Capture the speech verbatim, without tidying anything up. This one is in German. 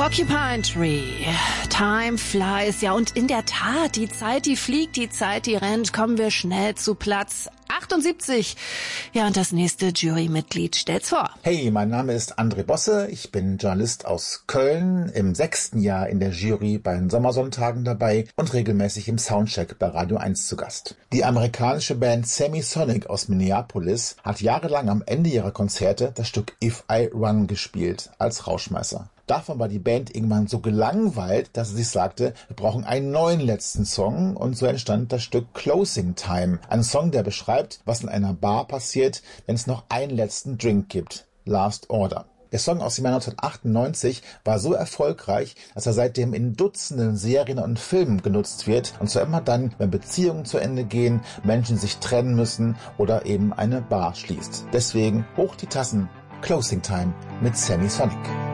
Porcupine Tree, Time flies. Ja, und in der Tat, die Zeit, die fliegt, die Zeit, die rennt. Kommen wir schnell zu Platz achtundsiebzig. Ja, und das nächste Jurymitglied stellt's vor. Hey, mein Name ist André Bosse. Ich bin Journalist aus Köln, im sechsten Jahr in der Jury bei den Sommersonntagen dabei und regelmäßig im Soundcheck bei Radio eins zu Gast. Die amerikanische Band Semisonic aus Minneapolis hat jahrelang am Ende ihrer Konzerte das Stück If I Run gespielt, als Rauschmeißer. Davon war die Band irgendwann so gelangweilt, dass sie sich sagte, wir brauchen einen neuen letzten Song, und so entstand das Stück Closing Time. Ein Song, der beschreibt, was in einer Bar passiert, wenn es noch einen letzten Drink gibt. Last Order. Der Song aus dem Jahr neunzehnhundertachtundneunzig war so erfolgreich, dass er seitdem in Dutzenden Serien und Filmen genutzt wird, und zwar immer dann, wenn Beziehungen zu Ende gehen, Menschen sich trennen müssen oder eben eine Bar schließt. Deswegen hoch die Tassen, Closing Time mit Semisonic.